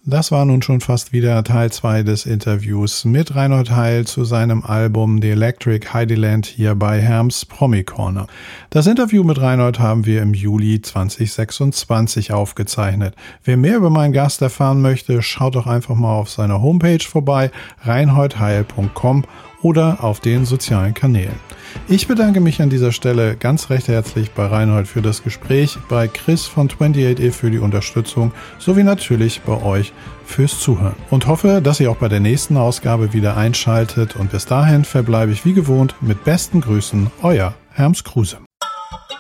Das war nun schon fast wieder Teil 2 des Interviews mit Reinhold Heil zu seinem Album The Electric Heideland hier bei Herms Promi Corner. Das Interview mit Reinhold haben wir im Juli 2026 aufgezeichnet. Wer mehr über meinen Gast erfahren möchte, schaut doch einfach mal auf seiner Homepage vorbei, reinholdheil.com oder auf den sozialen Kanälen. Ich bedanke mich an dieser Stelle ganz recht herzlich bei Reinhold für das Gespräch, bei Chris von 28 für die Unterstützung sowie natürlich bei euch fürs Zuhören und hoffe, dass ihr auch bei der nächsten Ausgabe wieder einschaltet und bis dahin verbleibe ich wie gewohnt mit besten Grüßen, euer Herms Kruse.